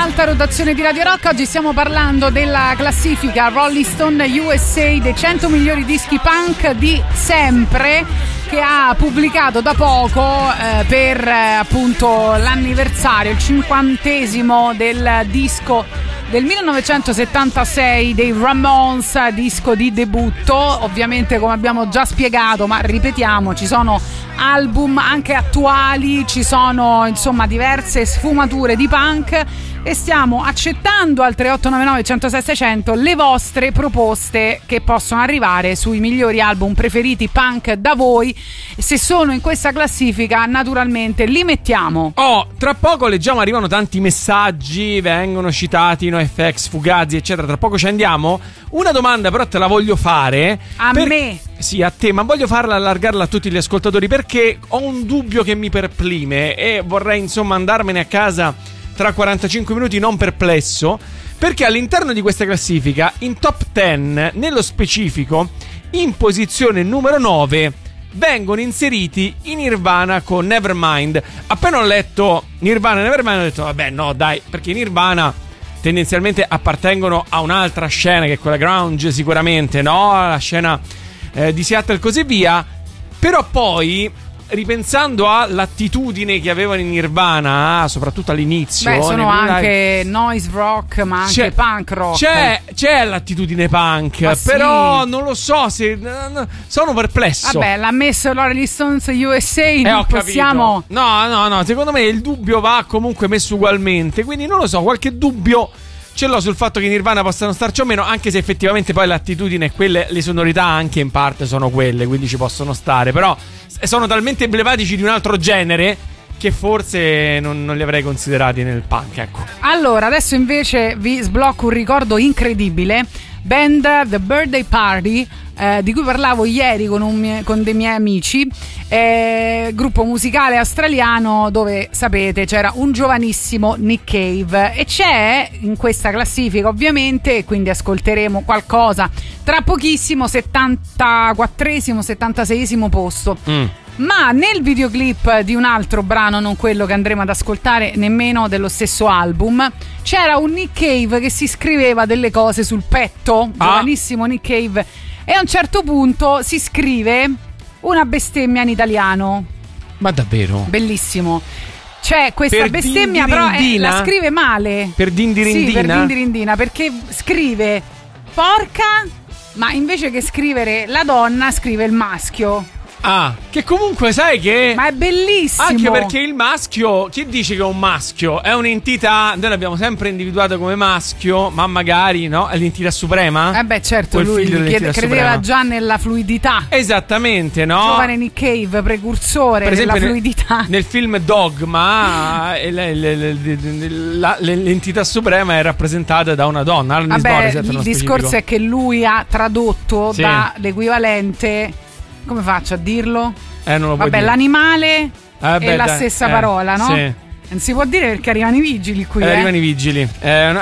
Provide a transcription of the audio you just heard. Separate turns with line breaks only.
Alta rotazione di Radio Rock. Oggi stiamo parlando della classifica Rolling Stone USA dei 100 migliori dischi punk di sempre, che ha pubblicato da poco per appunto l'anniversario, il 50° del disco del 1976 dei Ramones, disco di debutto. Ovviamente, come abbiamo già spiegato, ma ripetiamo, ci sono album anche attuali, ci sono insomma diverse sfumature di punk e stiamo accettando al 3899 106 600 le vostre proposte che possono arrivare sui migliori album preferiti punk da voi. Se sono in questa classifica, naturalmente li mettiamo.
Tra poco leggiamo, arrivano tanti messaggi, vengono citati NoFX, Fugazi eccetera, tra poco ci andiamo. Una domanda però te la voglio fare
me.
Sì, a te, ma voglio farla, allargarla a tutti gli ascoltatori, perché ho un dubbio che mi perplime e vorrei insomma andarmene a casa tra 45 minuti non perplesso, perché all'interno di questa classifica, in top 10 nello specifico, in posizione numero 9 vengono inseriti i Nirvana con Nevermind. Appena ho letto Nirvana e Nevermind ho detto vabbè no dai, perché i Nirvana tendenzialmente appartengono a un'altra scena, che è quella grunge sicuramente, no? La scena di Seattle e così via. Però poi, ripensando all'attitudine che avevano in Nirvana, soprattto all'inizio,
sono anche noise rock, ma anche punk rock.
C'è l'attitudine punk, però non lo so se sono perplesso.
Vabbè, l'ha messo Rolling Stones USA, non possiamo.
No, secondo me il dubbio va comunque messo ugualmente, quindi non lo so, qualche dubbio ce l'ho sul fatto che i Nirvana possano starci o meno, anche se effettivamente poi l'attitudine e quelle, le sonorità anche in parte sono quelle, quindi ci possono stare, però sono talmente emblematici di un altro genere che forse non li avrei considerati nel punk, ecco. Allora,
adesso invece vi sblocco un ricordo incredibile. Band The Birthday Party, di cui parlavo ieri con dei miei amici, gruppo musicale australiano dove, sapete, c'era un giovanissimo Nick Cave, e c'è in questa classifica ovviamente, e quindi ascolteremo qualcosa tra pochissimo, 74esimo, 76esimo posto. Ma nel videoclip di un altro brano, non quello che andremo ad ascoltare, nemmeno dello stesso album, c'era un Nick Cave che si scriveva delle cose sul petto, giovanissimo Nick Cave, e a un certo punto si scrive una bestemmia in italiano.
Ma davvero?
Bellissimo. C'è questa bestemmia, però la scrive male.
Per dindirindina?
Sì, per dindirindina, perché scrive porca, ma invece che scrivere la donna scrive il maschio.
Che comunque sai che...
Ma è bellissimo.
Anche perché il maschio, chi dice che è un maschio? È un'entità, noi l'abbiamo sempre individuato come maschio, ma magari, no? È l'entità suprema?
Certo, lui credeva suprema già nella fluidità.
Esattamente, no?
Giovane Nick Cave, precursore per esempio, della fluidità.
Nel film Dogma l'entità suprema è rappresentata da una donna.
Il discorso è che lui ha tradotto dall'equivalente... Come faccio a dirlo?
Non lo puoi dire.
L'animale è la stessa parola, no?
Sì.
Non si può dire perché arrivano i vigili qui.
Arrivano i vigili.